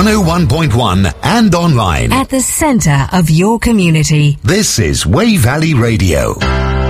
101.1 and online. At the centre of your community. This is Way Valley Radio.